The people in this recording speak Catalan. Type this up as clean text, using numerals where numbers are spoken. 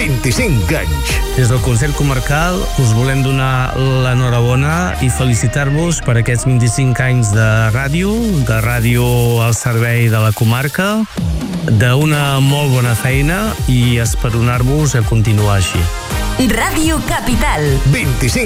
25 anys. Des del Consell Comarcal us volem donar l'enhorabona i felicitar-vos per aquests 25 anys de ràdio al servei de la comarca, d'una molt bona feina i esperonar-vos a continuar així. Ràdio Capital. 25